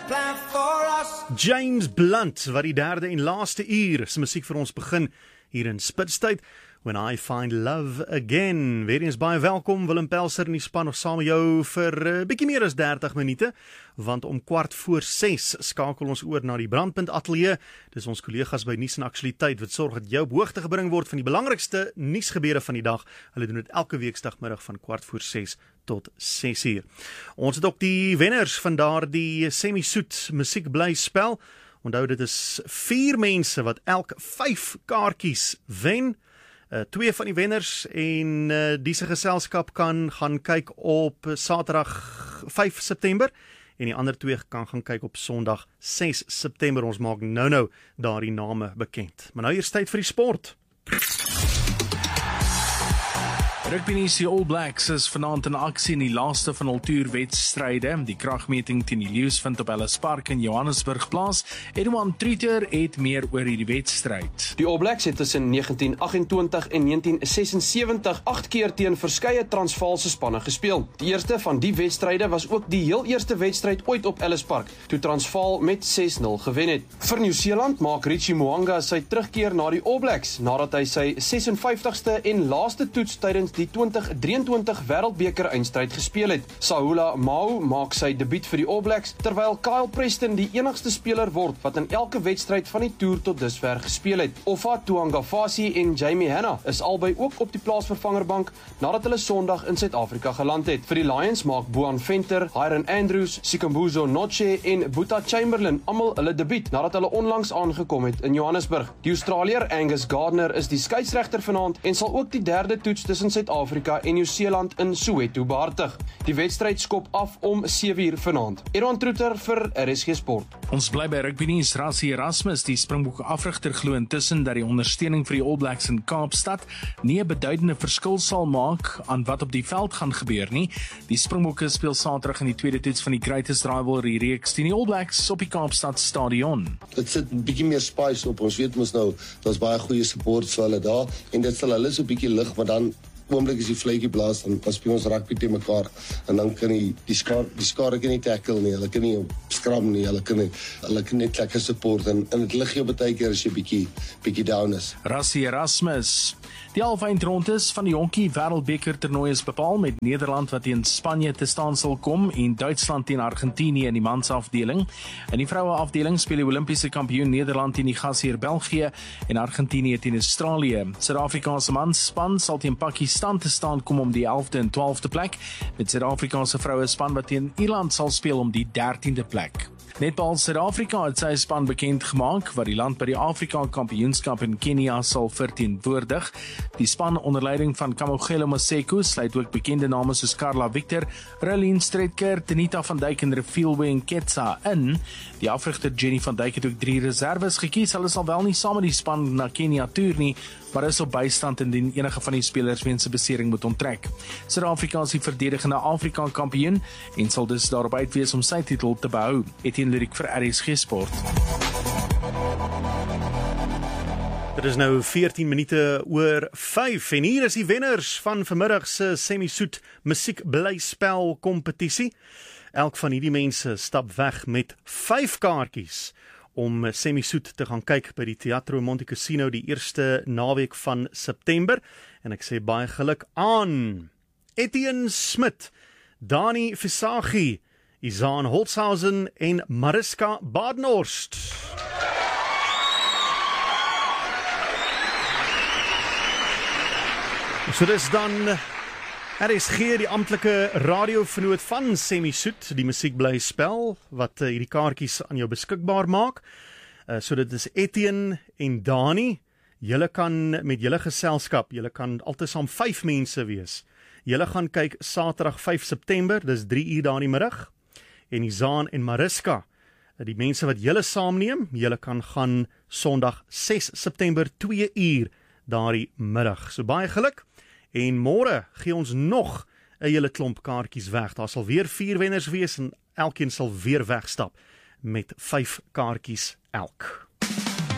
James Blunt, wat die derde en laaste uur se musiek vir ons begin hier in Spitstyd. When I Find Love Again. Weer eens baie welkom, Willem Pelser in die span nog saam met jou vir bietjie meer as 30 minute, want om 6:15 skakel ons oor na die Brandpunt Ateljee. Dis ons kollegas by Nuus en Aktualiteit wat sorg dat jou op hoogte gebring word van die belangrikste nuusgebeure van die dag. Hulle doen dit elke weekdagmiddag van 6:15 tot 6:00. Ons het ook die wenners van daardie semi-soet musiekblyspel. Onthou, dit is 4 mense wat elk 5 kaartjies wen. 2 van die wenners en diese geselskap kan gaan kyk op Saterdag 5 September en die ander 2 kan gaan kyk op Sondag 6 September. Ons maak nou daardie name bekend. Maar nou eers tyd vir die sport. Rugbynuus, die All Blacks is vanaand in aksie in die laaste van hul toerwedstryde. Die kragmeting teen die Lions vind op Ellis Park in Johannesburg plaas. Edouard Truter het meer oor hierdie wedstryd. Die All Blacks het tussen 1928 en 1976 8 keer teen verskeie Transvaalse spanne gespeel. Die eerste van die wedstryde was ook die heel eerste wedstryd ooit op Ellis Park, toe Transvaal met 6-0 gewen het. Vir Nieu-Seeland maak Richie Mo'unga sy terugkeer na die All Blacks, nadat hy sy 56ste en laaste toets tydens die 2023 Wêreldbeker eindstryd gespeel het. Saula Mau maak sy debuut vir die All Blacks, terwyl Kyle Preston die enigste speler word wat in elke wedstryd van die toer tot dusver gespeel het. Offa Tuangafasi en Jamie Hanna is albei ook op die plaasvervangerbank nadat hulle Sondag in Suid-Afrika geland het. Vir die Lions maak Boan Venter, Hiron Andrews, Sikambuzo Noche en Boeta Chamberlain almal hulle debuut nadat hulle onlangs aangekom het in Johannesburg. Die Australiër Angus Gardner is die skeieregter vanaand en sal ook die derde toets tussen Suid-Afrika en Nieu-Seeland in Soweto behartig. Die wedstryd skop af om 7:00 vanaand. Edouard Truter vir RSG Sport. Ons bly by rugbynuus. Rassie Erasmus, die Springbok afrigter, glo intussen dat die ondersteuning vir die All Blacks in Kaapstad nie 'n beduidende verskil sal maak aan wat op die veld gaan gebeur nie. Die Springbokke speel Saterdag in die tweede toets van die Greatest Rivalry reeks teen die All Blacks op die Kaapstad Stadion. Dit sit 'n bietjie meer spice op. Ons weet mos nou, daar's baie goeie support vir hulle daar en dit sal hulle so 'n bietjie lig, maar dan oomblik is die vletjie blaas en dan speel ons rugby te mekaar en dan kan die skare kan nie tackle nie, hulle kan nie skram nie, hulle kan net lekker support en dit lig jou baie keer as jy bietjie down is. Rassie Erasmus. Die halfeindrondes van die Honkie Wêreldbeker toernooi is bepaal met Nederland wat teen Spanje te staan sal kom en Duitsland teen Argentinië in die mansafdeling. In die vroueafdeling speel die Olimpiese kampioen Nederland teen die gasheer België en Argentinië teen Australië. Suid-Afrika se manspan sal teen Pakistan te staan kom om die 11de en 12de plek, met Suid-Afrika se vroue span wat teen Ierland sal speel om die 13de plek. Netbal Suid-Afrika het sy span bekend gemaak wat die land by die Afrika Kampioenskap in Kenia sal verteenwoordig. Die span onder leiding van Kamogelo Maseko sluit ook bekende name soos Carla Victor, Rylene Stretker, Tenita van Dijk en Refilwe Nketsa in. Die afrigter Jenny van Dijk het ook 3 reserves gekies. Hulle sal wel nie saam met die span na Kenia toer nie, maar is op bystand indien enige van die spelers weens 'n besering moet onttrek. Suid-Afrika is die verdedigende Afrika kampioen en sal dus daarop uit wees om sy titel te behou. Etienne Lyric vir RSG Sport. Dit is nou 14 minute oor 5 en hier is die wenners van vanmiddag se semi-soet musiekblyspel kompetisie. Elk van hierdie mense stap weg met 5 kaartjies om semi-soet te gaan kyk by die Teatro Monte Cassino die eerste naweek van September. En ek sê baie geluk aan Etienne Smit, Dani Visagie, Izaan Holzhausen en Mariska Badenhorst. So dis dan RSG, die amptelike radiovernoot van semi-soet, die musiekblyspel wat hierdie kaartjies aan jou beskikbaar maak. So dit is Etienne en Dani. Julle kan met julle geselskap, julle kan altesaam 5 mense wees. Julle gaan kyk Saterdag 5 September, dis 3:00 daar in die middag. En Izaan en Mariska, die mense wat julle saamneem, julle kan gaan Sondag 6 September 2:00 daar die middag. So baie geluk. En môre gee ons nog 'n hele klomp kaartjies weg. Daar sal weer 4 wenners wees en elkeen sal weer wegstap met 5 kaartjies elk.